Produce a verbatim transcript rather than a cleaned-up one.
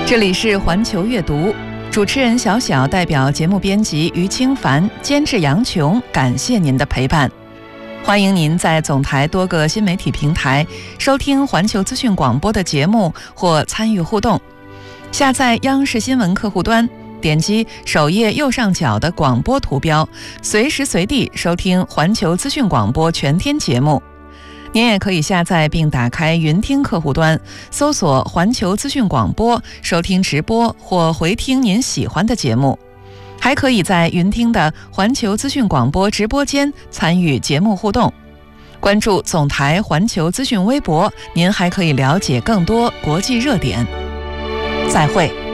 这里是环球阅读，主持人小小代表节目编辑于清凡，监制杨琼，感谢您的陪伴。欢迎您在总台多个新媒体平台收听环球资讯广播的节目或参与互动。下载央视新闻客户端，点击首页右上角的广播图标，随时随地收听环球资讯广播全天节目。您也可以下载并打开云听客户端，搜索环球资讯广播，收听直播或回听您喜欢的节目。还可以在云听的环球资讯广播直播间参与节目互动。关注总台环球资讯微博，您还可以了解更多国际热点。再会。